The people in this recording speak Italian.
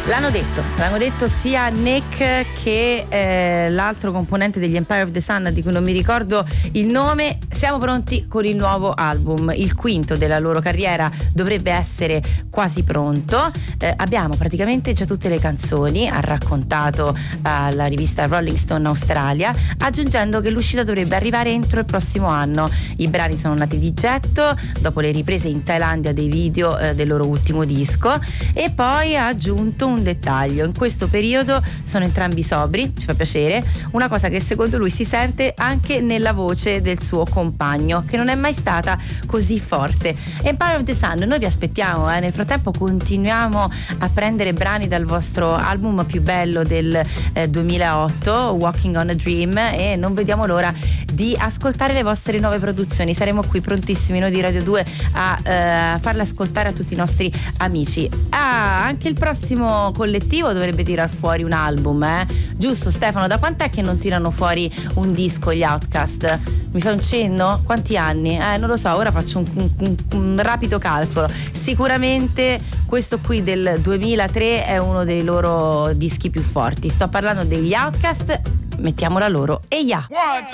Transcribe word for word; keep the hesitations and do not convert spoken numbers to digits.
L'hanno detto, l'hanno detto sia Nick che eh, l'altro componente degli Empire of the Sun, di cui non mi ricordo il nome. Siamo pronti con il nuovo album, il quinto della loro carriera dovrebbe essere quasi pronto. Eh, abbiamo praticamente già tutte le canzoni, ha raccontato alla rivista Rolling Stone Australia, aggiungendo che l'uscita dovrebbe arrivare entro il prossimo anno. I brani sono nati di getto dopo le riprese in Thailandia dei video eh, del loro ultimo disco, e poi ha aggiunto un dettaglio: in questo periodo sono entrambi sobri, ci fa piacere, una cosa che secondo lui si sente anche nella voce del suo compagno, che non è mai stata così forte. Empire of the Sun, noi vi aspettiamo, eh. Nel frattempo continuiamo a prendere brani dal vostro album più bello del eh, duemilaotto, Walking on a Dream, e non vediamo l'ora di ascoltare le vostre nuove produzioni. Saremo qui prontissimi noi di Radio due a eh, farle ascoltare a tutti i nostri amici. Ah, anche il prossimo collettivo dovrebbe tirar fuori un album, eh? Giusto Stefano? Da quant'è che non tirano fuori un disco gli Outcast? Mi fai un cenno? Quanti anni? Eh, non lo so, ora faccio un, un, un, un rapido calcolo. Sicuramente questo qui del duemilatré è uno dei loro dischi più forti. Sto parlando degli Outcast, mettiamola loro. E ya!